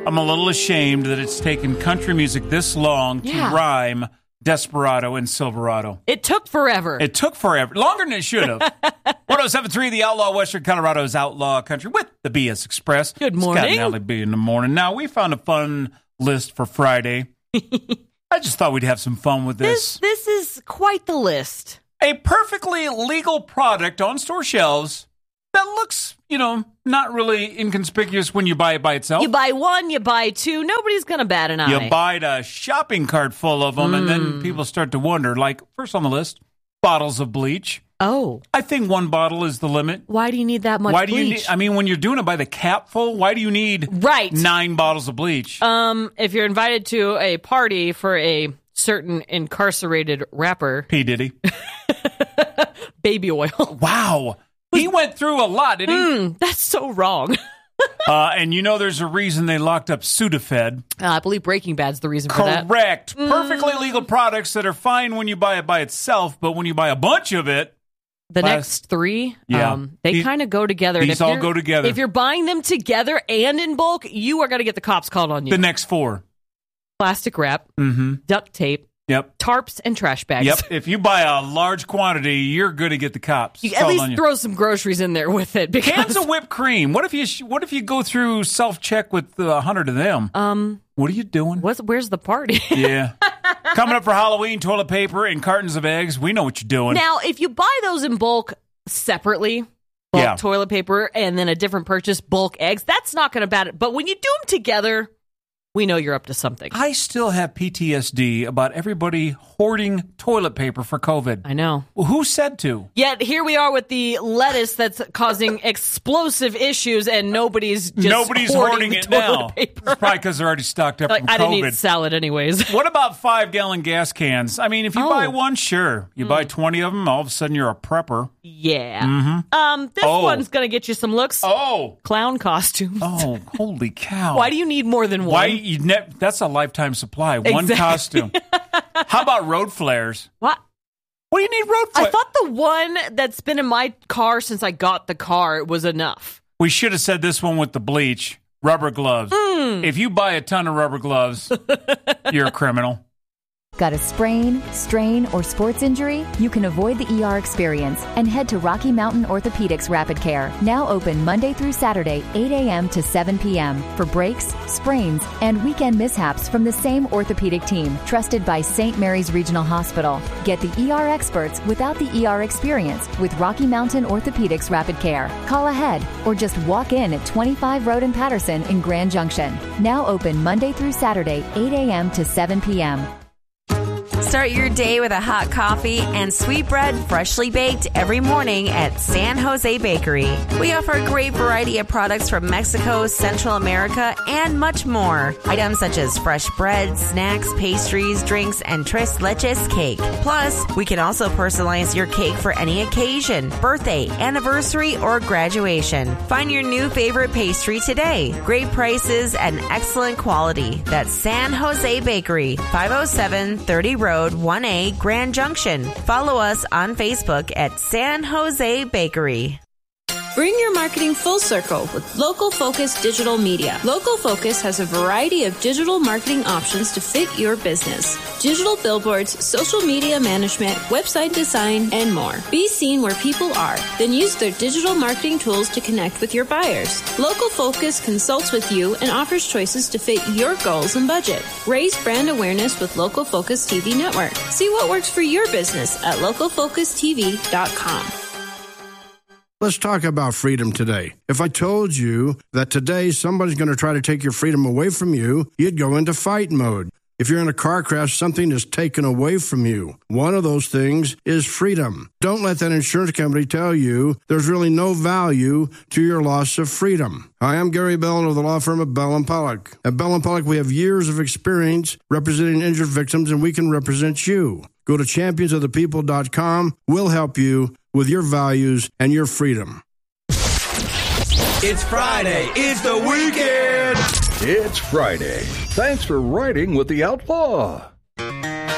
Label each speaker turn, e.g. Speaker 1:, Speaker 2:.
Speaker 1: I'm a little ashamed that it's taken country music this long to rhyme Desperado and Silverado.
Speaker 2: It took forever.
Speaker 1: Longer than it should have. 107.3 The Outlaw, Western Colorado's Outlaw Country with the BS Express.
Speaker 2: Good morning.
Speaker 1: Scott and Allie B in the morning. Now, we found a fun list for Friday. I just thought we'd have some fun with this.
Speaker 2: This is quite the list.
Speaker 1: A perfectly legal product on store shelves that looks, not really inconspicuous when you buy it by itself.
Speaker 2: You buy one, you buy two, nobody's going to bat an eye.
Speaker 1: You buy a shopping cart full of them, and then people start to wonder, like, first on the list, bottles of bleach.
Speaker 2: Oh.
Speaker 1: I think one bottle is the limit.
Speaker 2: Why do you need that much bleach?
Speaker 1: When you're doing it by the capful, why do you need 9 bottles of bleach?
Speaker 2: If you're invited to a party for a certain incarcerated rapper.
Speaker 1: P. Diddy.
Speaker 2: Baby oil.
Speaker 1: Wow. He went through a lot, didn't he?
Speaker 2: That's so wrong.
Speaker 1: And there's a reason they locked up Sudafed.
Speaker 2: I believe Breaking Bad's the reason for that.
Speaker 1: Correct. Perfectly legal products that are fine when you buy it by itself, but when you buy a bunch of it.
Speaker 2: The next three, they kind of go together.
Speaker 1: These all go together.
Speaker 2: If you're buying them together and in bulk, you are going to get the cops called on you.
Speaker 1: The next 4.
Speaker 2: Plastic wrap, duct tape, tarps, and trash bags.
Speaker 1: Yep. If you buy a large quantity, you're going to get the cops.
Speaker 2: You at least throw some groceries in there with it.
Speaker 1: Cans of whipped cream. What if you go through self-check with 100 of them? What are you doing?
Speaker 2: Where's the party?
Speaker 1: Yeah. Coming up for Halloween, toilet paper and cartons of eggs. We know what you're doing.
Speaker 2: Now, if you buy those in bulk separately, toilet paper, and then a different purchase, bulk eggs, that's not going to bat it. But when you do them together, we know you're up to something.
Speaker 1: I still have PTSD about everybody hoarding toilet paper for COVID.
Speaker 2: I know.
Speaker 1: Well, who said to?
Speaker 2: Yet here we are with the lettuce that's causing explosive issues, and nobody's hoarding
Speaker 1: it
Speaker 2: toilet
Speaker 1: now.
Speaker 2: paper.
Speaker 1: It's probably because they're already stocked up from COVID.
Speaker 2: I didn't eat salad anyways.
Speaker 1: What about 5-gallon gas cans? I mean, if you buy one, sure. You buy 20 of them, all of a sudden you're a prepper.
Speaker 2: Yeah. This one's going to get you some looks.
Speaker 1: Oh.
Speaker 2: Clown costumes.
Speaker 1: Oh, holy cow.
Speaker 2: Why do you need more than one?
Speaker 1: That's a lifetime supply. One costume. How about road flares?
Speaker 2: What?
Speaker 1: What do you need road flares?
Speaker 2: I thought the one that's been in my car since I got the car was enough.
Speaker 1: We should have said this one with the bleach. Rubber gloves. If you buy a ton of rubber gloves, you're a criminal.
Speaker 3: Got a sprain, strain, or sports injury? You can avoid the ER experience and head to Rocky Mountain Orthopedics Rapid Care, now open Monday through Saturday, 8 a.m. to 7 p.m. for breaks, sprains, and weekend mishaps from the same orthopedic team, trusted by St. Mary's Regional Hospital. Get the ER experts without the ER experience with Rocky Mountain Orthopedics Rapid Care. Call ahead or just walk in at 25 Road and Patterson in Grand Junction, now open Monday through Saturday, 8 a.m. to 7 p.m.
Speaker 4: Start your day with a hot coffee and sweet bread freshly baked every morning at San Jose Bakery. We offer a great variety of products from Mexico, Central America, and much more. Items such as fresh bread, snacks, pastries, drinks, and Tres Leches cake. Plus, we can also personalize your cake for any occasion, birthday, anniversary, or graduation. Find your new favorite pastry today. Great prices and excellent quality. That's San Jose Bakery, 507 30 Road 1A, Grand Junction. Follow us on Facebook at San Jose Bakery.
Speaker 5: Bring your marketing full circle with Local Focus Digital Media. Local Focus has a variety of digital marketing options to fit your business. Digital billboards, social media management, website design, and more. Be seen where people are, then use their digital marketing tools to connect with your buyers. Local Focus consults with you and offers choices to fit your goals and budget. Raise brand awareness with Local Focus TV Network. See what works for your business at localfocustv.com.
Speaker 6: Let's talk about freedom today. If I told you that today somebody's going to try to take your freedom away from you, you'd go into fight mode. If you're in a car crash, something is taken away from you. One of those things is freedom. Don't let that insurance company tell you there's really no value to your loss of freedom. Hi, I'm Gary Bell of the law firm of Bell & Pollock. At Bell & Pollock, we have years of experience representing injured victims, and we can represent you. Go to championsofthepeople.com. We'll help you with your values and your freedom.
Speaker 7: It's Friday. It's the weekend.
Speaker 8: It's Friday. Thanks for riding with the Outlaw.